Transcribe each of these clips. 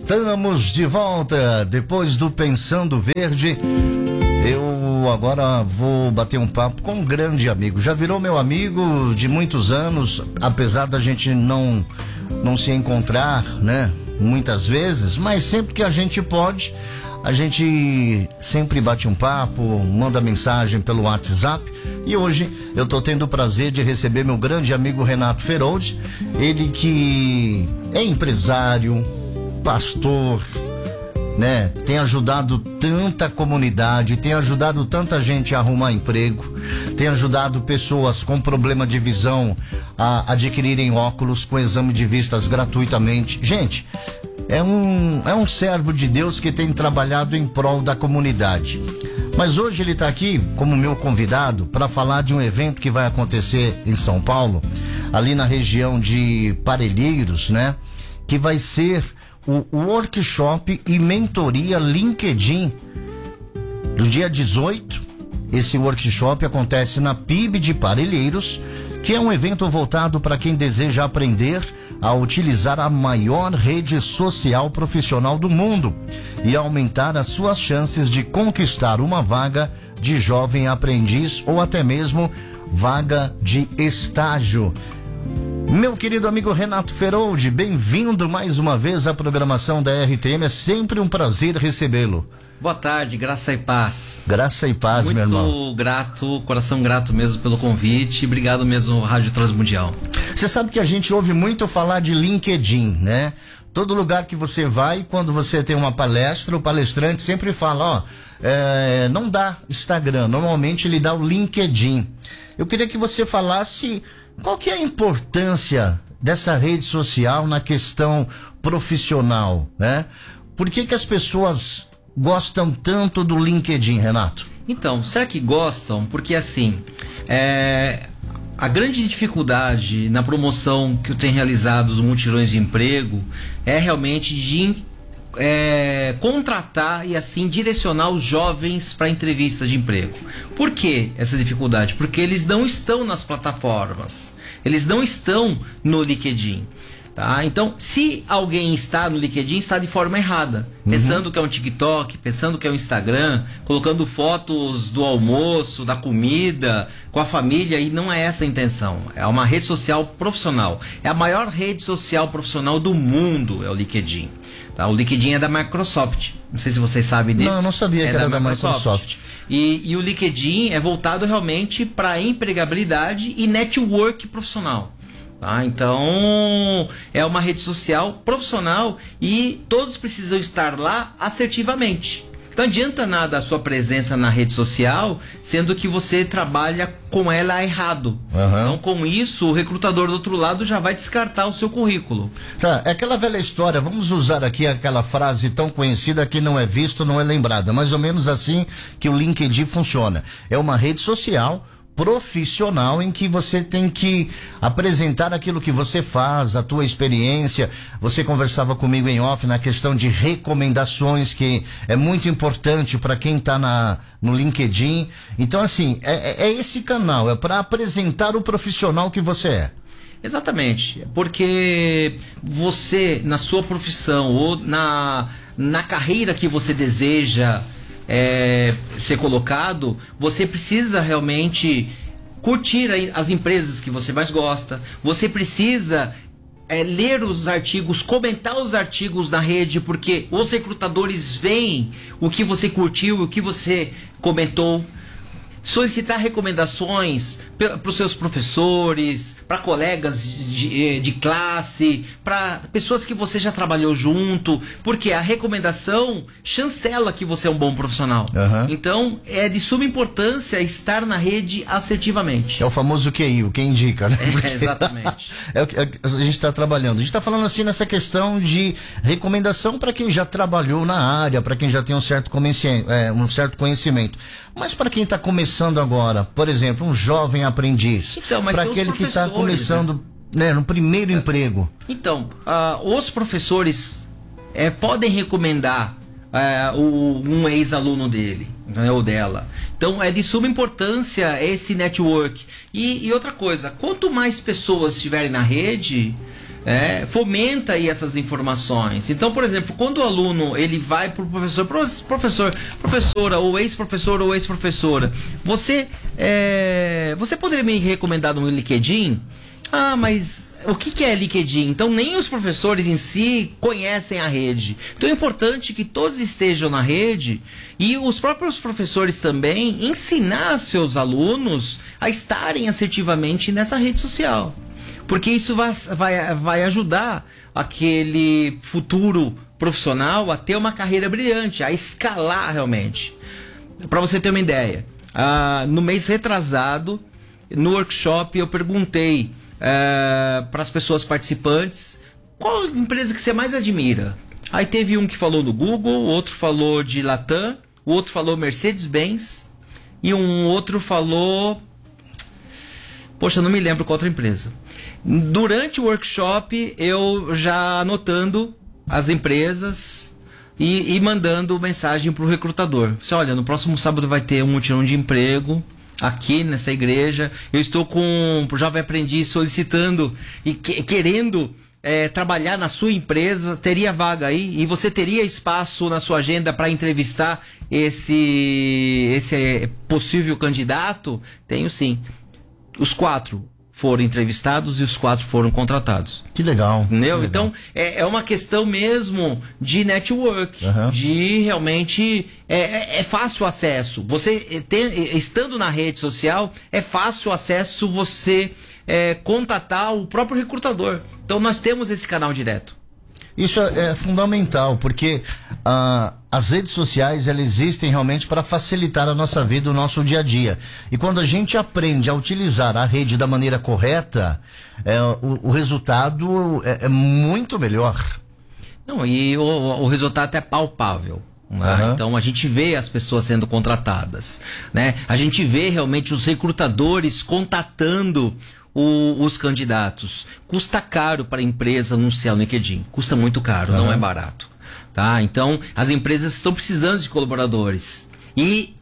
Estamos de volta depois do Pensando Verde. Eu agora vou bater um papo com um grande amigo. Já virou meu amigo de muitos anos, apesar da gente não se encontrar, né? Muitas vezes, mas sempre que a gente pode, a gente sempre bate um papo, manda mensagem pelo WhatsApp. E hoje eu tô tendo o prazer de receber meu grande amigo Renato Feroldi, ele que é empresário, pastor, né? Tem ajudado tanta comunidade, tem ajudado tanta gente a arrumar emprego, tem ajudado pessoas com problema de visão a adquirirem óculos com exame de vistas gratuitamente. Gente, é um servo de Deus que tem trabalhado em prol da comunidade. Mas hoje ele está aqui como meu convidado para falar de um evento que vai acontecer em São Paulo, ali na região de Parelheiros, né? Que vai ser o workshop e mentoria LinkedIn. Do dia 18, esse workshop acontece na PIB de Parelheiros, que é um evento voltado para quem deseja aprender a utilizar a maior rede social profissional do mundo e aumentar as suas chances de conquistar uma vaga de jovem aprendiz ou até mesmo vaga de estágio. Meu querido amigo Renato Feroldi, bem-vindo mais uma vez à programação da RTM, é sempre um prazer recebê-lo. Boa tarde, graça e paz. Graça e paz, meu irmão. Muito grato, coração grato mesmo pelo convite. Obrigado mesmo, Rádio Transmundial. Você sabe que a gente ouve muito falar de LinkedIn, né? Todo lugar que você vai, quando você tem uma palestra, o palestrante sempre fala, não dá Instagram, normalmente ele dá o LinkedIn. Eu queria que você falasse qual que é a importância dessa rede social na questão profissional, né? Por que as pessoas gostam tanto do LinkedIn, Renato? Então, será que gostam? Porque assim, a grande dificuldade na promoção que eu tenho realizado os mutirões de emprego é realmente de contratar e assim direcionar os jovens para entrevista de emprego. Por que essa dificuldade? Porque eles não estão nas plataformas, eles não estão no LinkedIn. Tá? Então, se alguém está no LinkedIn, está de forma errada, pensando que é um TikTok, pensando que é um Instagram, colocando fotos do almoço, da comida, com a família, e não é essa a intenção. É uma rede social profissional. É a maior rede social profissional do mundo, é o LinkedIn. Tá? O LinkedIn é da Microsoft. Não sei se vocês sabem disso. Não sabia que era da Microsoft. E o LinkedIn é voltado realmente para empregabilidade e network profissional. Tá? Então, é uma rede social profissional e todos precisam estar lá assertivamente. Não adianta nada a sua presença na rede social, sendo que você trabalha com ela errado. Então, com isso, o recrutador do outro lado já vai descartar o seu currículo. Tá, é aquela velha história, vamos usar aqui aquela frase tão conhecida que não é visto, não é lembrada. Mais ou menos assim que o LinkedIn funciona. É uma rede social profissional em que você tem que apresentar aquilo que você faz, a tua experiência. Você conversava comigo em off na questão de recomendações, que é muito importante para quem está no LinkedIn. Então, assim, é esse canal, é para apresentar o profissional que você é. Exatamente, porque você, na sua profissão ou na carreira que você deseja ser colocado, você precisa realmente curtir as empresas que você mais gosta, você precisa ler os artigos, comentar os artigos na rede, porque os recrutadores veem o que você curtiu, o que você comentou. Solicitar recomendações para os seus professores, para colegas de classe, para pessoas que você já trabalhou junto, porque a recomendação chancela que você é um bom profissional. Então, é de suma importância estar na rede assertivamente. É o famoso QI, o que indica, né? Exatamente. É o que a gente está trabalhando. A gente está falando assim nessa questão de recomendação para quem já trabalhou na área, para quem já tem um certo conhecimento. Mas para quem está começando agora, por exemplo, um jovem aprendiz, então, para aquele que está começando, né, no primeiro emprego. Então, os professores podem recomendar um ex-aluno dele, né, ou dela. Então, é de suma importância esse network. E outra coisa, quanto mais pessoas estiverem na rede, fomenta aí essas informações. Então, por exemplo, quando o aluno ele vai para o professora ou ex-professor ou ex-professora, você poderia me recomendar no LinkedIn? Ah, mas o que é LinkedIn? Então nem os professores em si conhecem a rede. Então é importante que todos estejam na rede e os próprios professores também ensinar seus alunos a estarem assertivamente nessa rede social. Porque isso vai ajudar aquele futuro profissional a ter uma carreira brilhante, a escalar realmente. Para você ter uma ideia, no mês retrasado, no workshop, eu perguntei para as pessoas participantes qual empresa que você mais admira. Aí teve um que falou no Google, o outro falou de Latam, o outro falou Mercedes-Benz e um outro falou... Poxa, não me lembro qual outra empresa. Durante o workshop, eu já anotando as empresas e mandando mensagem para o recrutador. Disse, olha, no próximo sábado vai ter um mutirão de emprego aqui nessa igreja. Eu estou com o Jovem Aprendiz solicitando e querendo trabalhar na sua empresa. Teria vaga aí? E você teria espaço na sua agenda para entrevistar esse possível candidato? Tenho sim. Os 4 foram entrevistados e os 4 foram contratados. Que legal. Entendeu? Que legal. Então, é uma questão mesmo de network, de realmente... É fácil acesso. Você, estando na rede social, é fácil acesso você contatar o próprio recrutador. Então, nós temos esse canal direto. Isso é fundamental, porque as redes sociais, elas existem realmente para facilitar a nossa vida, o nosso dia a dia. E quando a gente aprende a utilizar a rede da maneira correta, o resultado é muito melhor. Não, e o resultado é palpável. Né? Então a gente vê as pessoas sendo contratadas, né? A gente vê realmente os recrutadores contatando os candidatos. Custa caro para a empresa anunciar no LinkedIn. Custa muito caro, não é barato. Tá? Então, as empresas estão precisando de colaboradores. E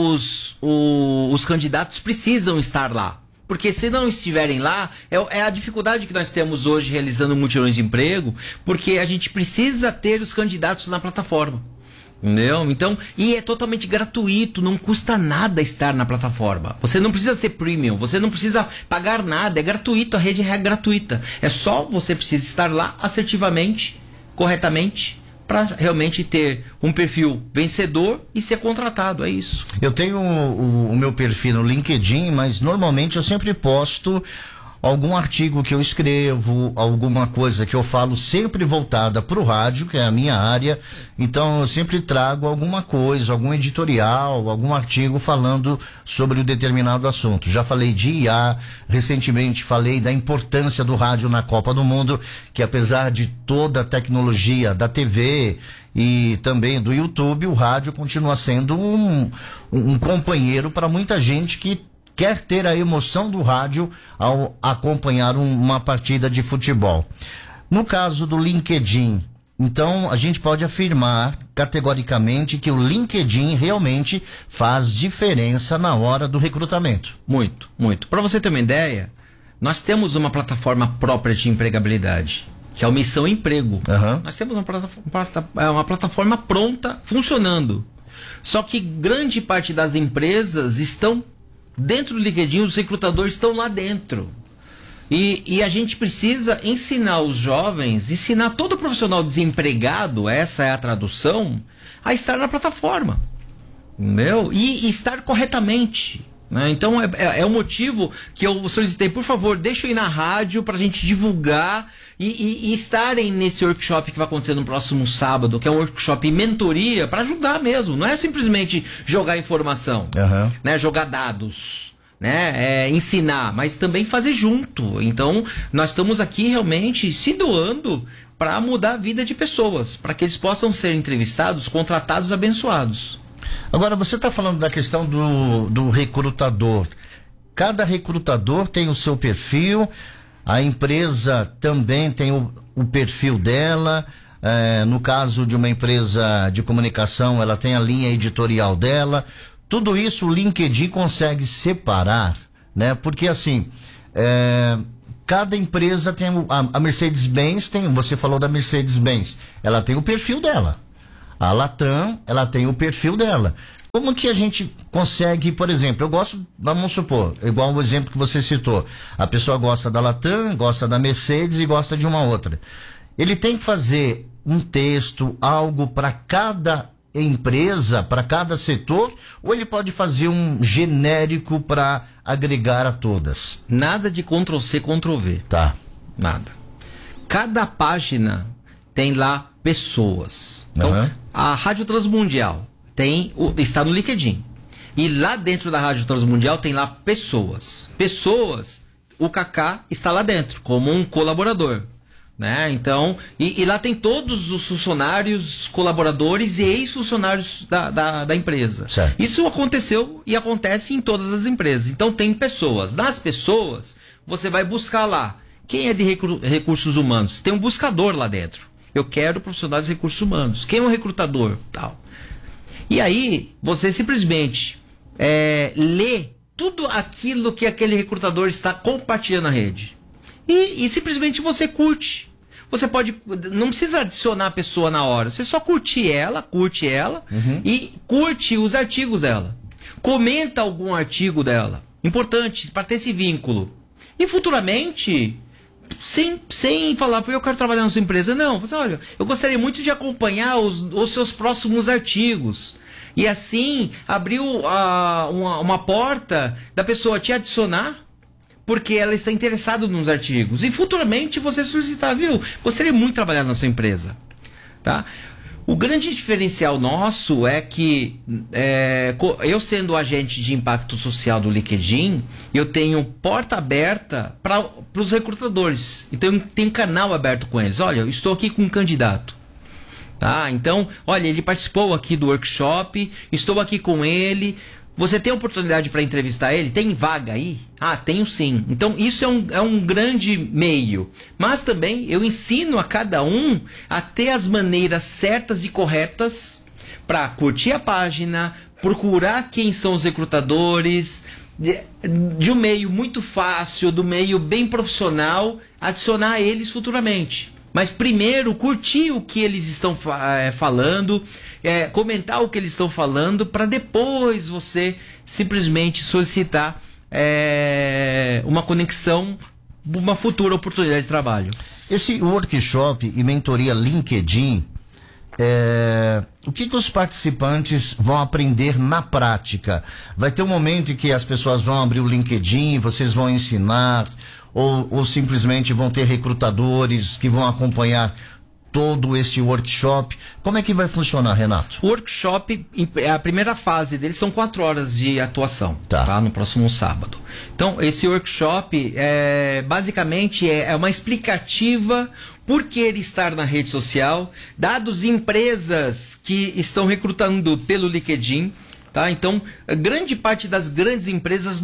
os candidatos precisam estar lá. Porque se não estiverem lá, é a dificuldade que nós temos hoje realizando mutirões de emprego, porque a gente precisa ter os candidatos na plataforma. Entendeu? Então, e é totalmente gratuito, não custa nada estar na plataforma. Você não precisa ser premium, você não precisa pagar nada, é gratuito, a rede é gratuita. É só você precisa estar lá assertivamente, corretamente, para realmente ter um perfil vencedor e ser contratado, é isso. Eu tenho o meu perfil no LinkedIn, mas normalmente eu sempre posto algum artigo que eu escrevo, alguma coisa que eu falo, sempre voltada para o rádio, que é a minha área. Então eu sempre trago alguma coisa, algum editorial, algum artigo falando sobre um determinado assunto. Já falei de IA, recentemente falei da importância do rádio na Copa do Mundo, que apesar de toda a tecnologia da TV e também do YouTube, o rádio continua sendo um companheiro para muita gente que quer ter a emoção do rádio ao acompanhar uma partida de futebol. No caso do LinkedIn, então a gente pode afirmar categoricamente que o LinkedIn realmente faz diferença na hora do recrutamento. Muito, muito. Para você ter uma ideia, nós temos uma plataforma própria de empregabilidade, que é o Missão Emprego. Nós temos uma plataforma pronta, funcionando. Só que grande parte das empresas estão dentro do LinkedIn, os recrutadores estão lá dentro. E a gente precisa ensinar os jovens, ensinar todo profissional desempregado, essa é a tradução, a estar na plataforma. Entendeu? E estar corretamente. Né? Então é o motivo que eu solicitei, por favor, deixa eu ir na rádio para a gente divulgar e estarem nesse workshop que vai acontecer no próximo sábado, que é um workshop em mentoria, para ajudar mesmo. Não é simplesmente jogar informação, né? Jogar dados, né? Ensinar, mas também fazer junto. Então nós estamos aqui realmente se doando para mudar a vida de pessoas, para que eles possam ser entrevistados, contratados, abençoados. Agora, você está falando da questão do recrutador. Cada recrutador tem o seu perfil, a empresa também tem o perfil dela. No caso de uma empresa de comunicação, ela tem a linha editorial dela. Tudo isso o LinkedIn consegue separar, né? Porque assim, cada empresa tem a Mercedes-Benz você falou da Mercedes-Benz, ela tem o perfil dela. A Latam, ela tem o perfil dela. Como que a gente consegue, por exemplo, eu gosto, vamos supor, igual o exemplo que você citou, a pessoa gosta da Latam, gosta da Mercedes e gosta de uma outra. Ele tem que fazer um texto, algo para cada empresa, para cada setor, ou ele pode fazer um genérico para agregar a todas? Nada de Ctrl+C, Ctrl+V. Tá. Nada. Cada página tem lá pessoas. Então, a Rádio Transmundial está no LinkedIn. E lá dentro da Rádio Transmundial tem lá pessoas. Pessoas, o Kaká está lá dentro, como um colaborador. Né? Então, e lá tem todos os funcionários, colaboradores e ex-funcionários da empresa. Certo. Isso aconteceu e acontece em todas as empresas. Então tem pessoas. Nas pessoas, você vai buscar lá. Quem é de recursos humanos? Tem um buscador lá dentro. Eu quero profissionais de recursos humanos. Quem é um recrutador? Tal. E aí, você simplesmente lê tudo aquilo que aquele recrutador está compartilhando na rede. E simplesmente você curte. Você pode, não precisa adicionar a pessoa na hora. Você só curte ela e curte os artigos dela. Comenta algum artigo dela. Importante, para ter esse vínculo. E futuramente, sem falar, eu quero trabalhar na sua empresa. Não, você, olha, eu gostaria muito de acompanhar os seus próximos artigos. E assim, abriu uma porta da pessoa te adicionar, porque ela está interessada nos artigos. E futuramente você solicitar, viu? Gostaria muito de trabalhar na sua empresa. Tá? O grande diferencial nosso é que, eu sendo agente de impacto social do LinkedIn, eu tenho porta aberta para os recrutadores. Então eu tenho canal aberto com eles. Olha, eu estou aqui com um candidato. Tá? Então, olha, ele participou aqui do workshop, estou aqui com ele. Você tem oportunidade para entrevistar ele? Tem vaga aí? Ah, tenho sim. Então isso é um grande meio. Mas também eu ensino a cada um a ter as maneiras certas e corretas para curtir a página, procurar quem são os recrutadores, de um meio muito fácil, do meio bem profissional, adicionar eles futuramente. Mas primeiro curtir o que eles estão falando, comentar o que eles estão falando, para depois você simplesmente solicitar uma conexão, uma futura oportunidade de trabalho. Esse workshop e mentoria LinkedIn, o que os participantes vão aprender na prática? Vai ter um momento em que as pessoas vão abrir o LinkedIn, vocês vão ensinar, ou simplesmente vão ter recrutadores que vão acompanhar todo este workshop? Como é que vai funcionar, Renato? O workshop, a primeira fase dele são 4 horas de atuação, tá? No próximo sábado. Então, esse workshop basicamente é uma explicativa por que ele estar na rede social, dados empresas que estão recrutando pelo LinkedIn. Tá? Então, grande parte das grandes empresas,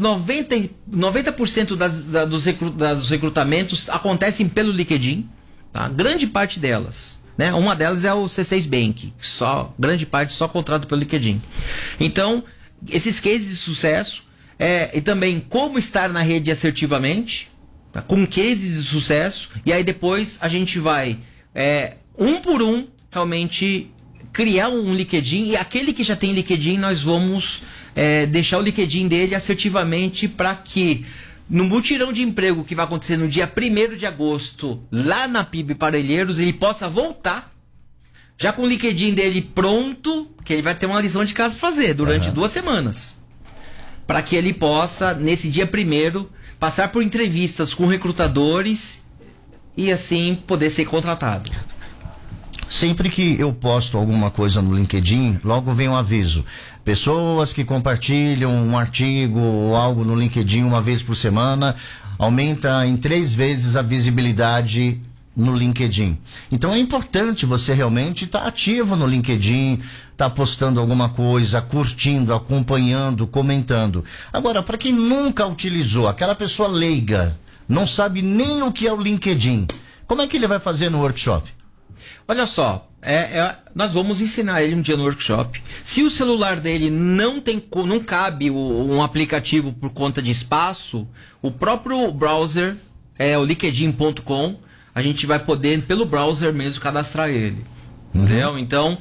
90% dos recrutamentos acontecem pelo LinkedIn. Tá? Grande parte delas. Né? Uma delas é o C6 Bank, grande parte só contrato pelo LinkedIn. Então, esses cases de sucesso, e também como estar na rede assertivamente, tá? Com cases de sucesso, e aí depois a gente vai, um por um, realmente criar um LinkedIn, e aquele que já tem LinkedIn, nós vamos deixar o LinkedIn dele assertivamente para que no mutirão de emprego que vai acontecer no dia 1º de agosto, lá na PIB Parelheiros, ele possa voltar já com o LinkedIn dele pronto, que ele vai ter uma lição de casa para fazer durante 2 semanas. Para que ele possa, nesse dia 1º, passar por entrevistas com recrutadores e assim poder ser contratado. Sempre que eu posto alguma coisa no LinkedIn, logo vem um aviso. Pessoas que compartilham um artigo ou algo no LinkedIn uma vez por semana, aumenta em 3 vezes a visibilidade no LinkedIn. Então é importante você realmente estar ativo no LinkedIn, estar postando alguma coisa, curtindo, acompanhando, comentando. Agora, para quem nunca utilizou, aquela pessoa leiga, não sabe nem o que é o LinkedIn, como é que ele vai fazer no workshop? Olha só, nós vamos ensinar ele um dia no workshop. Se o celular dele não cabe um aplicativo por conta de espaço, o próprio browser é o linkedin.com, a gente vai poder, pelo browser mesmo, cadastrar ele. Entendeu? Então,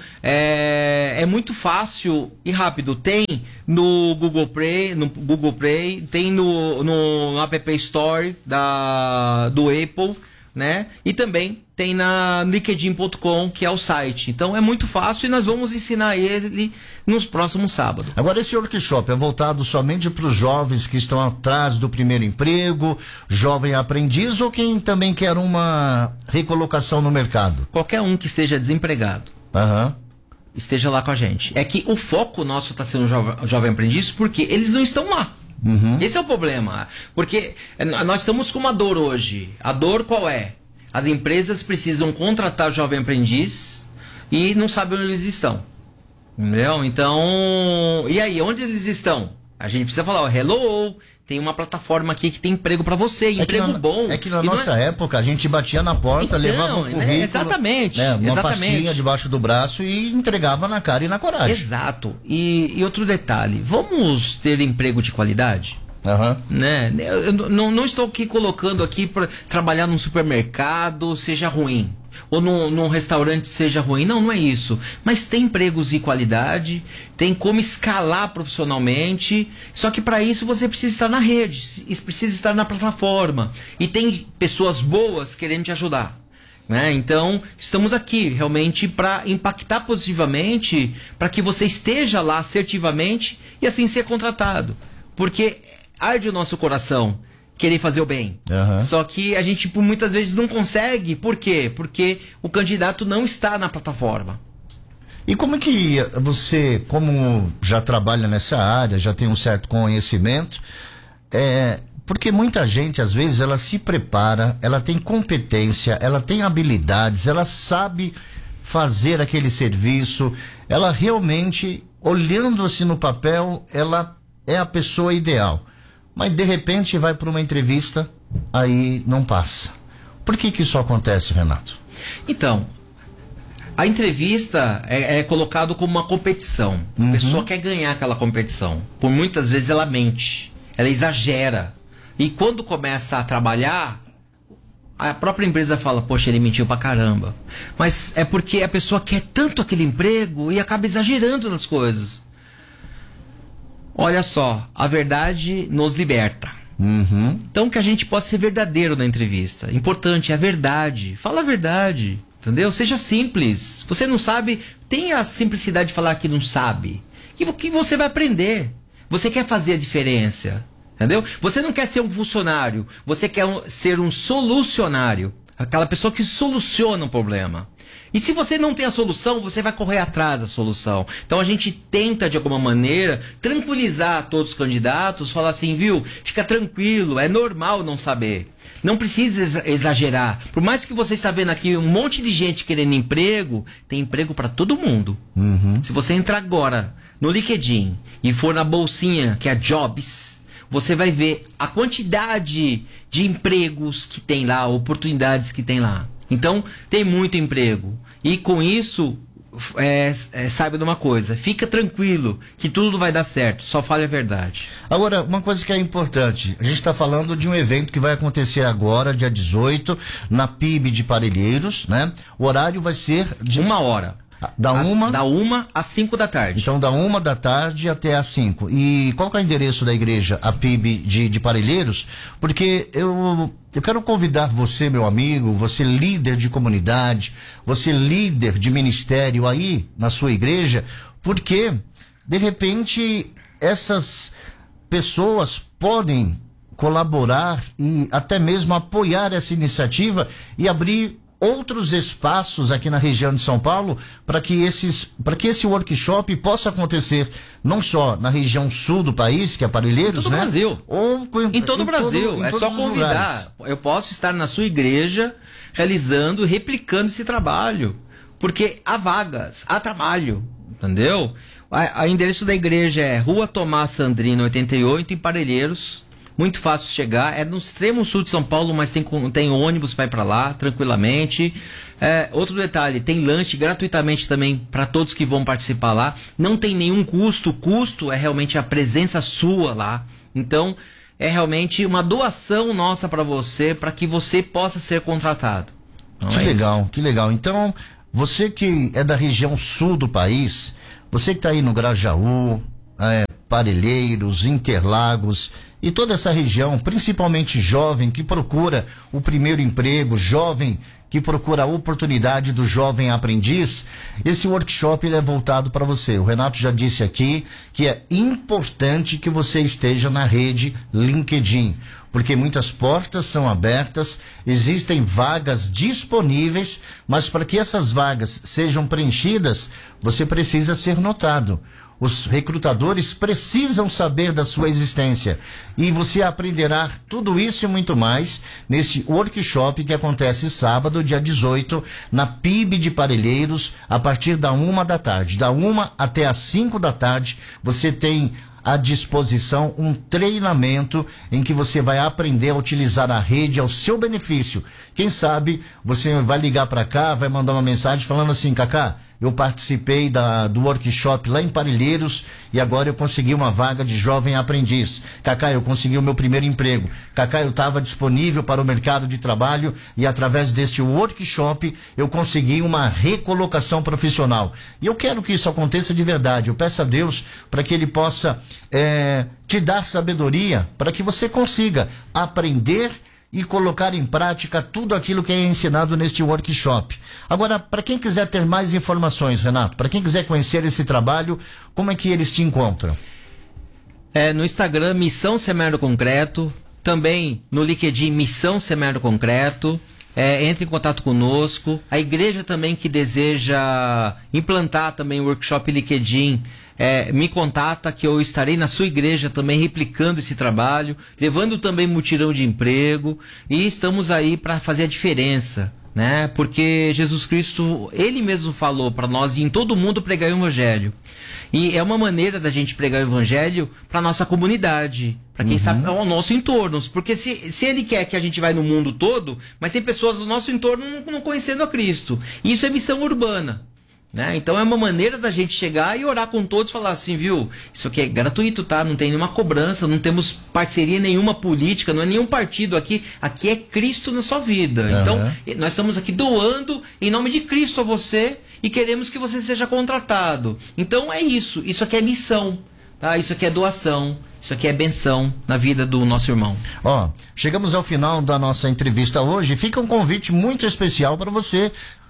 é muito fácil e rápido. Tem no Google Play, tem no App Store do Apple, né? E também tem na linkedin.com, que é o site. Então, é muito fácil e nós vamos ensinar ele nos próximos sábados. Agora, esse workshop é voltado somente para os jovens que estão atrás do primeiro emprego, jovem aprendiz, ou quem também quer uma recolocação no mercado? Qualquer um que esteja desempregado, esteja lá com a gente. É que o foco nosso está sendo jovem aprendiz, porque eles não estão lá. Esse é o problema. Porque nós estamos com uma dor hoje. A dor qual é? As empresas precisam contratar jovem aprendiz e não sabem onde eles estão. Entendeu? Então, e aí, onde eles estão? A gente precisa falar, hello, tem uma plataforma aqui que tem emprego para você, emprego bom. É que na nossa época a gente batia na porta, levava um currículo, exatamente, uma pastinha debaixo do braço e entregava na cara e na coragem. Exato. E outro detalhe, vamos ter emprego de qualidade? Né? Eu não estou aqui colocando aqui para trabalhar num supermercado seja ruim, ou num restaurante seja ruim. Não é isso. Mas tem empregos de qualidade, tem como escalar profissionalmente, só que para isso você precisa estar na rede, precisa estar na plataforma, e tem pessoas boas querendo te ajudar. Né? Então, estamos aqui realmente para impactar positivamente, para que você esteja lá assertivamente e assim ser contratado. Porque arde o nosso coração querer fazer o bem. Só que a gente muitas vezes não consegue. Por quê? Porque o candidato não está na plataforma. E como que você, como já trabalha nessa área, já tem um certo conhecimento, porque muita gente, às vezes, ela se prepara, ela tem competência, ela tem habilidades, ela sabe fazer aquele serviço, ela realmente, olhando assim no papel, ela é a pessoa ideal. Mas de repente vai para uma entrevista, aí não passa. Por que isso acontece, Renato? Então, a entrevista é colocado como uma competição. A pessoa quer ganhar aquela competição. Por muitas vezes ela mente, ela exagera. E quando começa a trabalhar, a própria empresa fala, poxa, ele mentiu pra caramba. Mas é porque a pessoa quer tanto aquele emprego e acaba exagerando nas coisas. Olha só, a verdade nos liberta. Então que a gente possa ser verdadeiro na entrevista. Importante, é a verdade. Fala a verdade, entendeu? Seja simples. Você não sabe, tenha a simplicidade de falar que não sabe. Que você vai aprender. Você quer fazer a diferença, entendeu? Você não quer ser um funcionário, você quer ser um solucionário. Aquela pessoa que soluciona um problema. E se você não tem a solução, você vai correr atrás da solução. Então a gente tenta, de alguma maneira, tranquilizar todos os candidatos, falar assim, viu, fica tranquilo, é normal não saber. Não precisa exagerar. Por mais que você está vendo aqui um monte de gente querendo emprego, tem emprego para todo mundo. Se você entrar agora no LinkedIn e for na bolsinha, que é Jobs, você vai ver a quantidade de empregos que tem lá, oportunidades que tem lá. Então, tem muito emprego. E com isso, saiba de uma coisa, fica tranquilo que tudo vai dar certo, só fale a verdade. Agora, uma coisa que é importante, a gente está falando de um evento que vai acontecer agora, dia 18, na PIB de Parelheiros, né? O horário vai ser de 1h. Da 1 às 5 da tarde. Então, da 1 da tarde até às 5. E qual que é o endereço da igreja, a PIB de Parelheiros? Porque eu quero convidar você, meu amigo, você líder de comunidade, você líder de ministério aí na sua igreja, porque, de repente, essas pessoas podem colaborar e até mesmo apoiar essa iniciativa e abrir outros espaços aqui na região de São Paulo para que esse workshop possa acontecer não só na região sul do país, que é Parelheiros, né? Brasil. Em todo o Brasil. É só convidar. Eu posso estar na sua igreja realizando, replicando esse trabalho. Porque há vagas, há trabalho. Entendeu? O endereço da igreja é Rua Tomás Sandrino 88, em Parelheiros. Muito fácil chegar, é no extremo sul de São Paulo, mas tem ônibus para ir para lá, tranquilamente. Outro detalhe, tem lanche gratuitamente também para todos que vão participar lá. Não tem nenhum custo, o custo é realmente a presença sua lá. Então, é realmente uma doação nossa para você, para que você possa ser contratado. Que legal, que legal. Então, você que é da região sul do país, você que está aí no Grajaú, Parelheiros, Interlagos e toda essa região, principalmente jovem que procura o primeiro emprego, jovem que procura a oportunidade do jovem aprendiz, esse workshop ele é voltado para você. O Renato já disse aqui que é importante que você esteja na rede LinkedIn, porque muitas portas são abertas, existem vagas disponíveis, mas para que essas vagas sejam preenchidas, você precisa ser notado. Os recrutadores precisam saber da sua existência e você aprenderá tudo isso e muito mais nesse workshop que acontece sábado, dia 18, na PIB de Parelheiros, a partir da 1h, da 1 até as 5 da tarde. Você tem à disposição um treinamento em que você vai aprender a utilizar a rede ao seu benefício. Quem sabe você vai ligar para cá, vai mandar uma mensagem falando assim: Cacá, eu participei do workshop lá em Parelheiros e agora eu consegui uma vaga de jovem aprendiz. Cacá, eu consegui o meu primeiro emprego. Cacá, eu estava disponível para o mercado de trabalho e através deste workshop eu consegui uma recolocação profissional. E eu quero que isso aconteça de verdade. Eu peço a Deus para que Ele possa te dar sabedoria para que você consiga aprender e colocar em prática tudo aquilo que é ensinado neste workshop. Agora, para quem quiser ter mais informações, Renato, para quem quiser conhecer esse trabalho, como é que eles te encontram? No Instagram, Missão Semear Concreto, também no LinkedIn, Missão Semear Concreto. Entre em contato conosco. A igreja também que deseja implantar também o workshop LinkedIn, me contata que eu estarei na sua igreja também replicando esse trabalho, levando também mutirão de emprego, e estamos aí para fazer a diferença, né? Porque Jesus Cristo, Ele mesmo falou para nós: em todo mundo pregar o evangelho. E é uma maneira da gente pregar o evangelho para nossa comunidade, para quem sabe, ao nosso entorno. Porque se Ele quer que a gente vá no mundo todo, mas tem pessoas do nosso entorno não conhecendo a Cristo. E isso é missão urbana. Né? Então é uma maneira da gente chegar e orar com todos e falar assim: viu, isso aqui é gratuito, tá? Não tem nenhuma cobrança, não temos parceria nenhuma política, não é nenhum partido aqui é Cristo na sua vida. Então nós estamos aqui doando em nome de Cristo a você e queremos que você seja contratado. Então é isso aqui é missão, tá? Isso aqui é doação, isso aqui é benção na vida do nosso irmão. Chegamos ao final da nossa entrevista hoje. Fica um convite muito especial para você,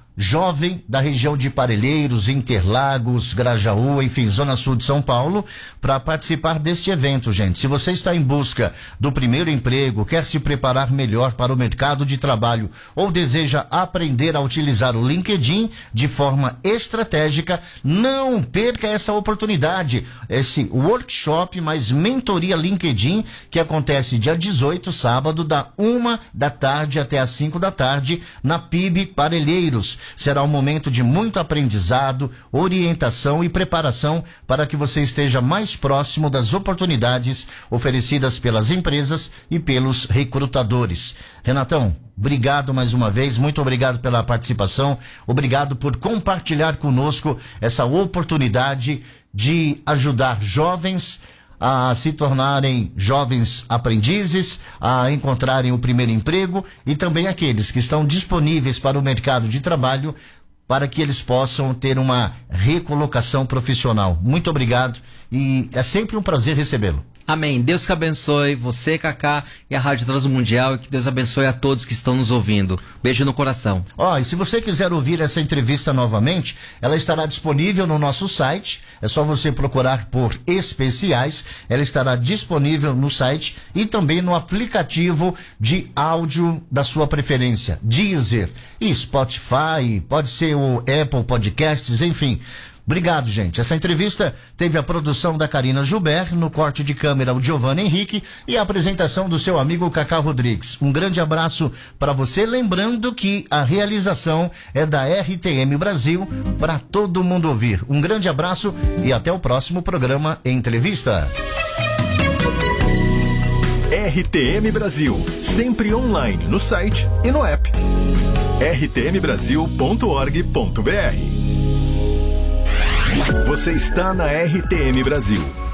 jovem da região de Parelheiros, Interlagos, Grajaú, enfim, Zona Sul de São Paulo, para participar deste evento, gente. Se você está em busca do primeiro emprego, quer se preparar melhor para o mercado de trabalho ou deseja aprender a utilizar o LinkedIn de forma estratégica, não perca essa oportunidade. Esse workshop mais mentoria LinkedIn, que acontece dia 18, sábado, da 1 da tarde até as 5 da tarde, na PIB Parelheiros. Será um momento de muito aprendizado, orientação e preparação para que você esteja mais próximo das oportunidades oferecidas pelas empresas e pelos recrutadores. Renatão, obrigado mais uma vez, muito obrigado pela participação, obrigado por compartilhar conosco essa oportunidade de ajudar jovens a se tornarem jovens aprendizes, a encontrarem o primeiro emprego, e também aqueles que estão disponíveis para o mercado de trabalho, para que eles possam ter uma recolocação profissional. Muito obrigado e é sempre um prazer recebê-lo. Amém. Deus que abençoe você, Cacá, e a Rádio Transmundial, e que Deus abençoe a todos que estão nos ouvindo. Beijo no coração. E se você quiser ouvir essa entrevista novamente, ela estará disponível no nosso site. É só você procurar por especiais. Ela estará disponível no site e também no aplicativo de áudio da sua preferência, Deezer e Spotify, pode ser o Apple Podcasts, enfim. Obrigado, gente. Essa entrevista teve a produção da Karina Gilbert, no corte de câmera o Giovanni Henrique e a apresentação do seu amigo Cacá Rodrigues. Um grande abraço para você, lembrando que a realização é da RTM Brasil, para todo mundo ouvir. Um grande abraço e até o próximo programa Entrevista. RTM Brasil, sempre online no site e no app. rtmbrasil.org.br. Você está na RTM Brasil.